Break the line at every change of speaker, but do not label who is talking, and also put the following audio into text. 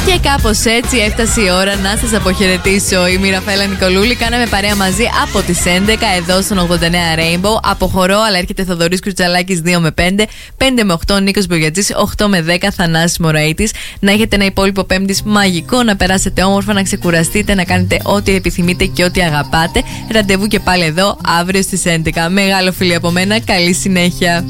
Και κάπως έτσι έφτασε η ώρα να σας αποχαιρετήσω. Είμαι η Ραφαέλα Νικολούλη. Κάναμε παρέα μαζί από τις 11 εδώ στον 89 Rainbow. Αποχωρώ, αλλά έρχεται Θοδωρής Κρουτσαλάκης 2 με 5, 5 με 8 Νίκος Μπογιατζής, 8 με 10 Θανάσης Μωραΐτης. Να έχετε ένα υπόλοιπο Πέμπτης μαγικό, να περάσετε όμορφα, να ξεκουραστείτε, να κάνετε ό,τι επιθυμείτε και ό,τι αγαπάτε. Ραντεβού και πάλι εδώ αύριο στις 11. Μεγάλο φιλί από μένα, καλή συνέχεια.